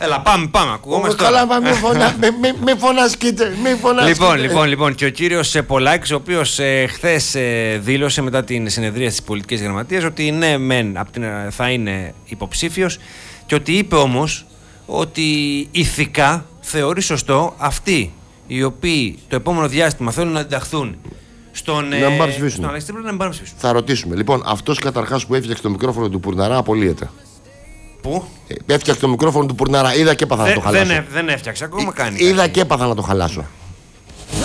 Έλα, πάμε. Ακουγόμαστε. Καλά, μη φωνασκείτε. Λοιπόν, και ο κύριος Πολάκης, ο οποίος χθες δήλωσε μετά την συνεδρία της πολιτικής γραμματείας ότι ναι, θα είναι υποψήφιος, και ότι είπε όμως ότι ηθικά θεωρεί σωστό αυτοί οι οποίοι το επόμενο διάστημα θέλουν να ενταχθούν στον Αλέξη Τρίπλα να μην πάνε ψηφίσουν. Θα ρωτήσουμε. Λοιπόν, αυτός καταρχάς που έφτιαξε το μικρόφωνο του Πουρναρά απολύεται. Πού? Έφτιαξε το μικρόφωνο του Πουρναρά. Είδα και έπαθα να το χαλάσω. Δεν έφτιαξε, ακόμα κάνει. Είδα και έπαθα να το χαλάσω.